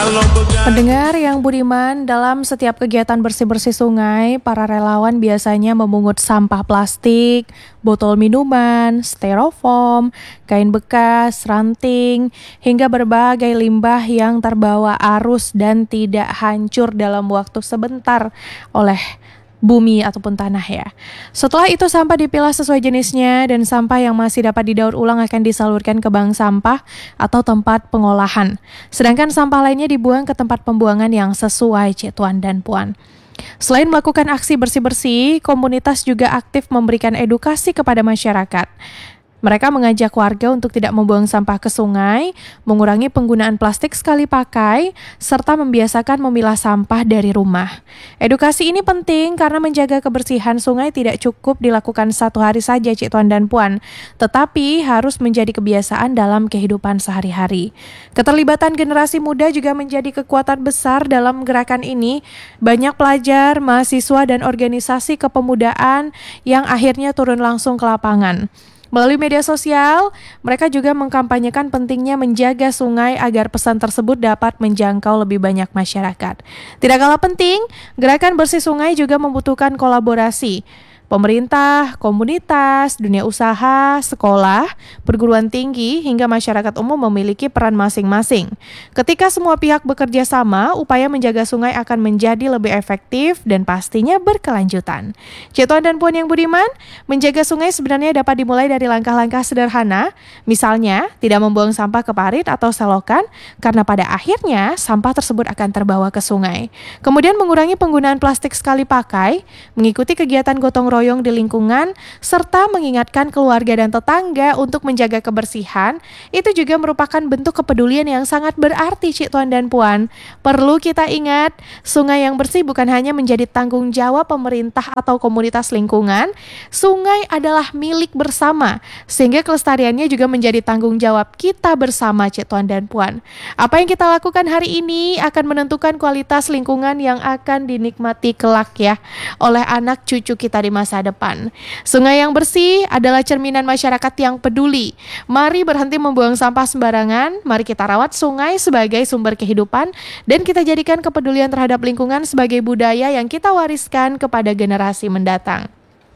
Pendengar yang budiman, dalam setiap kegiatan bersih-bersih sungai, para relawan biasanya memungut sampah plastik, botol minuman, styrofoam, kain bekas, ranting, hingga berbagai limbah yang terbawa arus dan tidak hancur dalam waktu sebentar oleh bumi ataupun tanah ya. Setelah itu sampah dipilah sesuai jenisnya dan sampah yang masih dapat didaur ulang akan disalurkan ke bank sampah atau tempat pengolahan. Sedangkan sampah lainnya dibuang ke tempat pembuangan yang sesuai Cik Tuan dan Puan. Selain melakukan aksi bersih-bersih, komunitas juga aktif memberikan edukasi kepada masyarakat. Mereka mengajak warga untuk tidak membuang sampah ke sungai, mengurangi penggunaan plastik sekali pakai, serta membiasakan memilah sampah dari rumah. Edukasi ini penting karena menjaga kebersihan sungai tidak cukup dilakukan satu hari saja, Cik Tuan dan Puan, tetapi harus menjadi kebiasaan dalam kehidupan sehari-hari. Keterlibatan generasi muda juga menjadi kekuatan besar dalam gerakan ini. Banyak pelajar, mahasiswa, dan organisasi kepemudaan yang akhirnya turun langsung ke lapangan. Melalui media sosial, mereka juga mengkampanyekan pentingnya menjaga sungai agar pesan tersebut dapat menjangkau lebih banyak masyarakat. Tidak kalah penting, gerakan bersih sungai juga membutuhkan kolaborasi. Pemerintah, komunitas, dunia usaha, sekolah, perguruan tinggi, hingga masyarakat umum memiliki peran masing-masing. Ketika semua pihak bekerja sama, upaya menjaga sungai akan menjadi lebih efektif dan pastinya berkelanjutan. Cik Tuan dan Puan yang budiman, menjaga sungai sebenarnya dapat dimulai dari langkah-langkah sederhana, misalnya tidak membuang sampah ke parit atau selokan, karena pada akhirnya sampah tersebut akan terbawa ke sungai. Kemudian mengurangi penggunaan plastik sekali pakai, mengikuti kegiatan gotong royong di lingkungan, serta mengingatkan keluarga dan tetangga untuk menjaga kebersihan, itu juga merupakan bentuk kepedulian yang sangat berarti, Cik Tuan dan Puan. Perlu kita ingat, sungai yang bersih bukan hanya menjadi tanggung jawab pemerintah atau komunitas lingkungan, sungai adalah milik bersama, sehingga kelestariannya juga menjadi tanggung jawab kita bersama, Cik Tuan dan Puan. Apa yang kita lakukan hari ini akan menentukan kualitas lingkungan yang akan dinikmati kelak ya, oleh anak cucu kita di masa depan. Sungai yang bersih adalah cerminan masyarakat yang peduli. Mari berhenti membuang sampah sembarangan, mari kita rawat sungai sebagai sumber kehidupan, dan kita jadikan kepedulian terhadap lingkungan sebagai budaya yang kita wariskan kepada generasi mendatang.